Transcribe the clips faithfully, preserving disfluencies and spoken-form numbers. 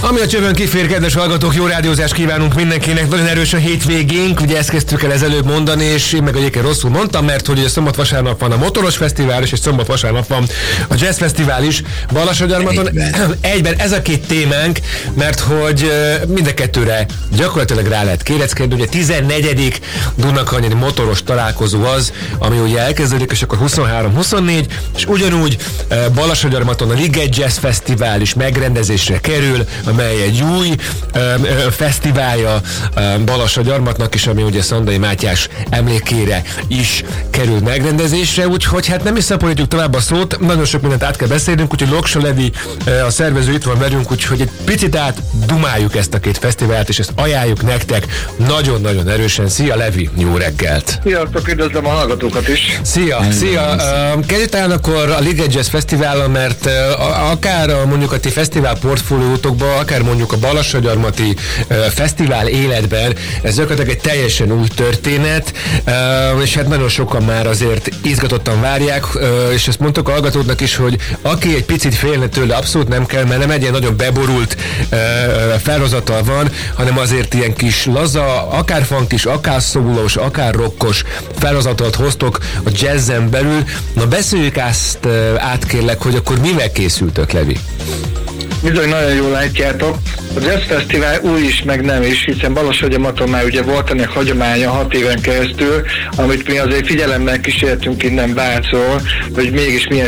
Ami a csövön kifér, kedves hallgatók, jó rádiózást kívánunk mindenkinek. Nagyon erős a hétvégénk, ugye ezt kezdtük el ezelőtt mondani, és én meg egyébként rosszul mondtam, mert hogy szombat-vasárnap van a Motoros Fesztivál is, és szombat-vasárnap van a Jazz Fesztivál is Balassagyarmaton. Egyben. Egyben ez a két témánk, mert hogy mind a kettőre gyakorlatilag rá lehet kéreckedni. Ugye tizennegyedik Dunakanyari motoros találkozó az, ami ugye elkezdődik, és akkor huszonhárom huszonnégy, és ugyanúgy Balassagyarmaton a Liget Jazz Fesztivál is megrendezésre kerül, amely egy új ö, ö, fesztiválja ö, Balassagyarmatnak is, ami ugye Szandai Mátyás emlékére is kerül megrendezésre, úgyhogy hát nem is szaporítjuk tovább a szót, nagyon sok mindent át kell beszélnünk, úgyhogy Loksa Levi, ö, a szervező itt van velünk, úgyhogy egy picit át dumáljuk ezt a két fesztivált, és ezt ajánljuk nektek nagyon-nagyon erősen. Szia Levi, jó reggelt! Sziasztok, üdvözlöm a hallgatókat is! Szia, szia! Uh, Kezdjük talán akkor a Liget Jazz Fesztiválon, mert uh, akár a, mondjuk a ti fesztivál portfóliótokban, akár mondjuk a Balassagyarmati uh, fesztivál életben, ez gyakorlatilag egy teljesen új történet, uh, és hát nagyon sokan már azért izgatottan várják, uh, és ezt mondtuk a hallgatóknak is, hogy aki egy picit félne tőle, abszolút nem kell, mert nem egy ilyen nagyon beborult uh, felhozatal van, hanem azért ilyen kis laza, akár funkis, akár szólós, akár rockos felhozatalt hoztok a jazzen belül. Na beszéljük ezt uh, át kérlek, hogy akkor mivel készültök, Levi? Bizony nagyon jól látjátok. A Jazz Fesztivál új is, meg nem is, hiszen Balassagyarmaton már ugye volt ennek hagyománya hat éven keresztül, amit mi azért figyelemmel kísértünk innen Vácról, hogy mégis milyen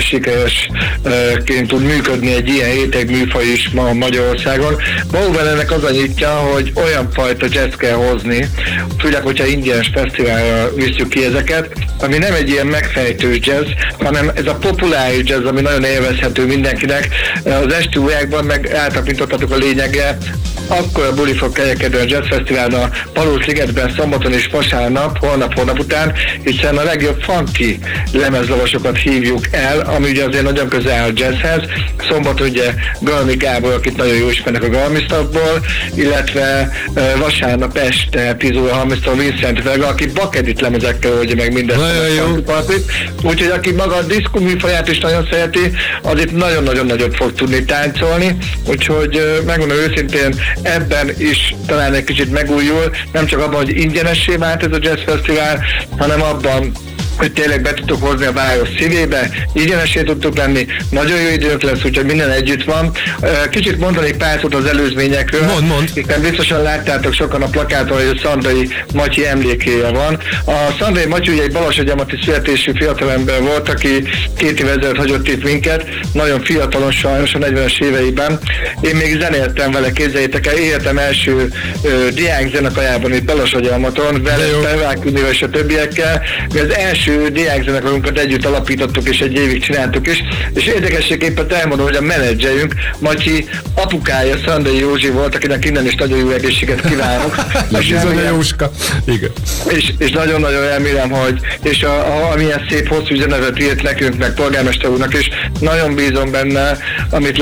sikeresként tud működni egy ilyen réteg műfaj is ma Magyarországon. Valóban ennek az a nyitja, hogy olyan fajta jazz kell hozni, főleg, hogyha ingyenes fesztiválra visszük ki ezeket, ami nem egy ilyen megfejtő jazz, hanem ez a populáris jazz, ami nagyon élvezhető mindenkinek. Az esti órákban meg eltapintottatok a lényegre, akkor a buli fog kerekedni a Jazz Fesztiválon a Palóc-ligetben szombaton és vasárnap, holnap-holnap után, hiszen a legjobb funky lemezlavasokat hívjuk el, ami ugye azért nagyon közel áll a jazzhez. Szombaton ugye Galmi Gábor, akit nagyon jól ismernek a Galmisztakból, illetve uh, vasárnap este tíz óra harminctól Vincent Vega, aki bakedit lemezekkel oldja meg mindezt. Nagyon jó. Úgyhogy aki maga a diszkó műfaját is nagyon szereti, az itt nagyon-nagyon nagyot fog tudni táncolni, úgyhogy uh, megmondom őszintén, ebben is talán egy kicsit megújul, nem csak abban, hogy ingyenessé vált ez a Jazz Fesztivál, hanem abban, hogy tényleg be tudtuk hozni a város szívébe, ingyenesé tudtuk lenni, nagyon jó időnk lesz, úgyhogy minden együtt van. Kicsit mondanék pár szót az előzményekről. Mond, mond. Hiszen biztosan láttátok sokan a plakáton, hogy a Szandai Matyi emlékéje van. A Szandai Matyi ugye egy balassagyarmati születésű fiatalember volt, aki két évvel ezelőtt hagyott itt minket, nagyon fiatalon sajnos a negyvenes éveiben. Én még zenéltem vele, képzeljétek el, életem első ö, diák zenekajában itt Balassagyarmaton, vele, Pevákunival és a többiekkel. Mi az első diákzenekarunkat együtt alapítottuk, és egy évig csináltuk is, és érdekességképpen elmondom, hogy a menedzserünk, Matyi apukája Szandai Józsi volt, akinek innen is nagyon jó egészséget kívánok. és, remélem, Igen. és, és nagyon-nagyon remélem, hogy és a, a, amilyen szép hosszú üzenetet írt nekünk, meg polgármester úrnak is, nagyon bízom benne, amit